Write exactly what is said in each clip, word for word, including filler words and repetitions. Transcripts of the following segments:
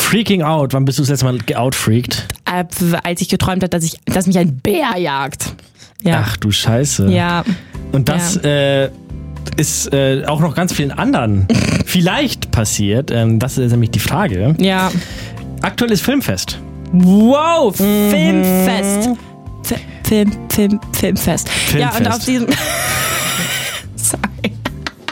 Freaking out. Wann bist du das letzte Mal geoutfreakt? Äh, als ich geträumt habe, dass, ich, dass mich ein Bär jagt. Ja. Ach du Scheiße. Ja. Und das ja. äh, ist äh, auch noch ganz vielen anderen vielleicht passiert. Ähm, das ist nämlich die Frage. Ja. Aktuelles Filmfest. Wow, Filmfest. Mhm. Film, Film, Filmfest. Filmfest. Ja, und auf diesem... Sorry.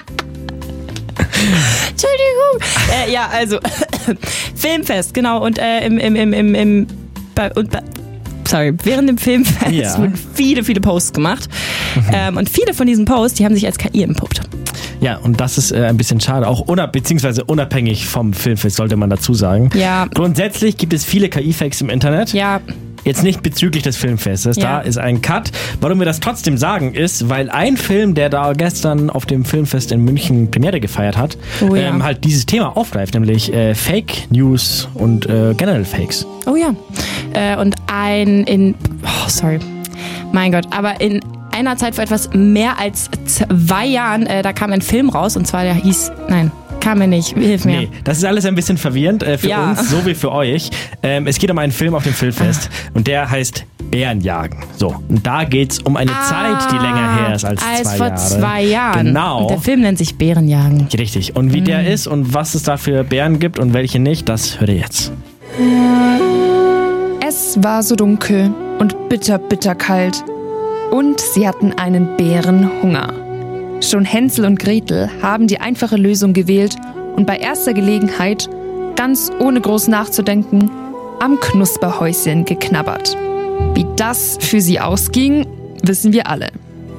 Entschuldigung. Äh, ja, also Filmfest, genau. Und äh, im, im, im, im, im bei, und bei, sorry, während dem Filmfest ja. wurden viele, viele Posts gemacht. Mhm. Ähm, und viele von diesen Posts, die haben sich als K I entpuppt. Ja, und das ist äh, ein bisschen schade, auch unab- beziehungsweise unabhängig vom Filmfest, sollte man dazu sagen. Ja. Grundsätzlich gibt es viele K I-Fakes im Internet. Ja. Jetzt nicht bezüglich des Filmfestes, ja. Da ist ein Cut. Warum wir das trotzdem sagen, ist, weil ein Film, der da gestern auf dem Filmfest in München Premiere gefeiert hat, oh ja. ähm, halt dieses Thema aufgreift, nämlich äh, Fake News und äh, generell Fakes. Oh ja. Äh, und ein in... Oh, sorry. Mein Gott, aber in einer Zeit vor etwas mehr als zwei Jahren, äh, da kam ein Film raus, und zwar der hieß... Nein. Kam mir nicht, hilf mir. Nee, das ist alles ein bisschen verwirrend äh, für ja. uns, so wie für euch. Ähm, es geht um einen Film auf dem Filmfest ah. und der heißt Bärenjagen. So, und da geht es um eine ah, Zeit, die länger her ist als, als zwei vor Jahre. zwei Jahren. Genau. Und der Film nennt sich Bärenjagen. Richtig. Und wie mhm. der ist und was es da für Bären gibt und welche nicht, das hört ihr jetzt. Es war so dunkel und bitter, bitter kalt. Und sie hatten einen Bärenhunger. Schon Hänsel und Gretel haben die einfache Lösung gewählt und bei erster Gelegenheit, ganz ohne groß nachzudenken, am Knusperhäuschen geknabbert. Wie das für sie ausging, wissen wir alle.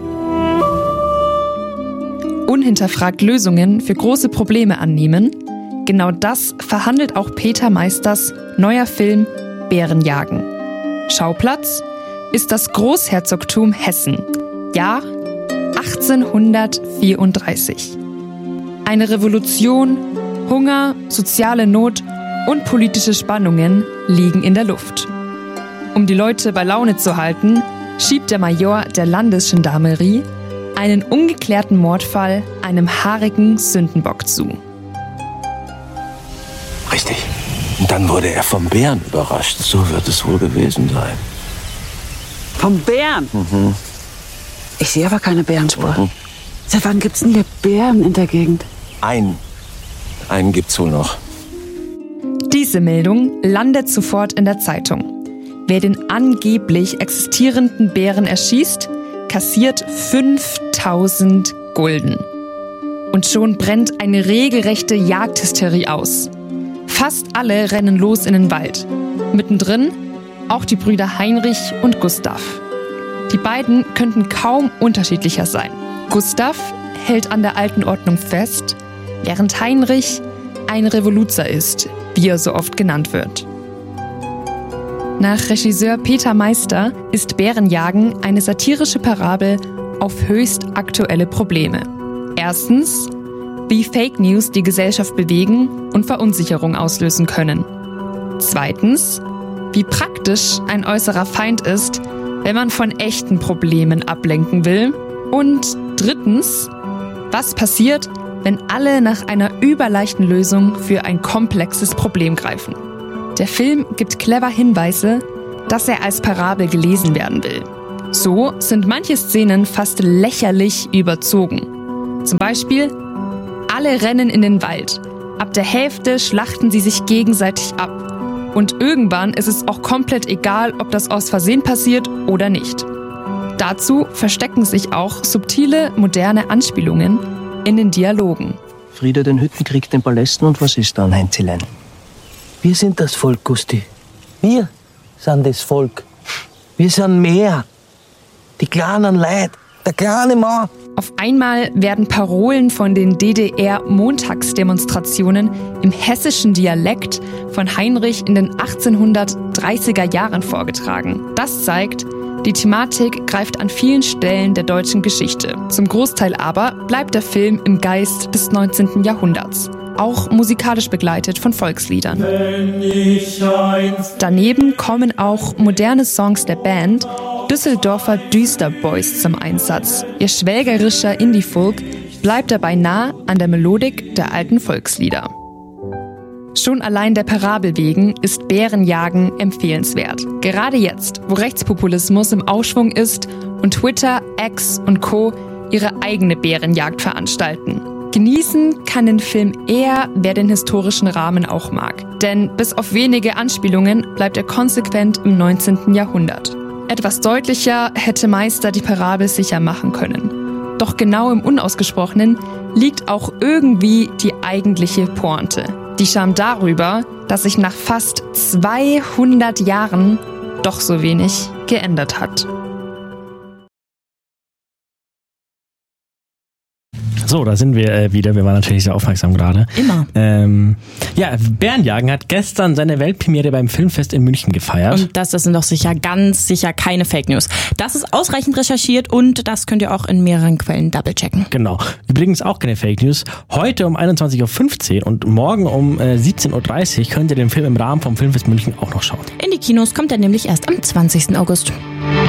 Unhinterfragt Lösungen für große Probleme annehmen, genau das verhandelt auch Peter Meisters neuer Film Bärenjagen. Schauplatz ist das Großherzogtum Hessen. Jahr achtzehnhundertvierunddreißig. Eine Revolution, Hunger, soziale Not und politische Spannungen liegen in der Luft. Um die Leute bei Laune zu halten, schiebt der Major der Landesgendarmerie einen ungeklärten Mordfall einem haarigen Sündenbock zu. Richtig. Und dann wurde er vom Bären überrascht. So wird es wohl gewesen sein. Vom Bären? Mhm. Ich sehe aber keine Bärenspur. Mhm. Seit wann gibt's denn hier Bären in der Gegend? Ein. Einen gibt's wohl noch. Diese Meldung landet sofort in der Zeitung. Wer den angeblich existierenden Bären erschießt, kassiert fünftausend Gulden. Und schon brennt eine regelrechte Jagdhysterie aus. Fast alle rennen los in den Wald. Mittendrin auch die Brüder Heinrich und Gustav. Die beiden könnten kaum unterschiedlicher sein. Gustav hält an der alten Ordnung fest, während Heinrich ein Revoluzer ist, wie er so oft genannt wird. Nach Regisseur Peter Meister ist Bärenjagen eine satirische Parabel auf höchst aktuelle Probleme. Erstens, wie Fake News die Gesellschaft bewegen und Verunsicherung auslösen können. Zweitens, wie praktisch ein äußerer Feind ist, wenn man von echten Problemen ablenken will. Und drittens, was passiert, wenn alle nach einer überleichten Lösung für ein komplexes Problem greifen. Der Film gibt clever Hinweise, dass er als Parabel gelesen werden will. So sind manche Szenen fast lächerlich überzogen. Zum Beispiel, alle rennen in den Wald. Ab der Hälfte schlachten sie sich gegenseitig ab. Und irgendwann ist es auch komplett egal, ob das aus Versehen passiert oder nicht. Dazu verstecken sich auch subtile, moderne Anspielungen in den Dialogen. Friede den Hüttenkrieg, den Palästen und was ist dann, Heinzilein? Wir sind das Volk, Gusti. Wir sind das Volk. Wir sind mehr. Die kleinen Leute, der kleine Mann. Auf einmal werden Parolen von den D D R-Montagsdemonstrationen im hessischen Dialekt von Heinrich in den achtzehnhundertdreißiger Jahren vorgetragen. Das zeigt, die Thematik greift an vielen Stellen der deutschen Geschichte. Zum Großteil aber bleibt der Film im Geist des neunzehnten Jahrhunderts. Auch musikalisch begleitet von Volksliedern. Daneben kommen auch moderne Songs der Band Düsseldorfer Düsterboys zum Einsatz. Ihr schwelgerischer Indie-Folk bleibt dabei nah an der Melodik der alten Volkslieder. Schon allein der Parabel wegen ist Bärenjagen empfehlenswert. Gerade jetzt, wo Rechtspopulismus im Aufschwung ist und Twitter, X und Co. ihre eigene Bärenjagd veranstalten. Genießen kann den Film eher, wer den historischen Rahmen auch mag. Denn bis auf wenige Anspielungen bleibt er konsequent im neunzehnten Jahrhundert. Etwas deutlicher hätte Meister die Parabel sicher machen können. Doch genau im Unausgesprochenen liegt auch irgendwie die eigentliche Pointe. Die Scham darüber, dass sich nach fast zweihundert Jahren doch so wenig geändert hat. So, da sind wir äh, wieder. Wir waren natürlich sehr aufmerksam gerade. Immer. Ähm, ja, Bärenjagen hat gestern seine Weltpremiere beim Filmfest in München gefeiert. Und das, das sind doch sicher ganz sicher keine Fake News. Das ist ausreichend recherchiert und das könnt ihr auch in mehreren Quellen doublechecken. Genau. Übrigens auch keine Fake News. Heute um einundzwanzig Uhr fünfzehn und morgen um äh, siebzehn Uhr dreißig könnt ihr den Film im Rahmen vom Filmfest München auch noch schauen. In die Kinos kommt er nämlich erst am zwanzigsten August.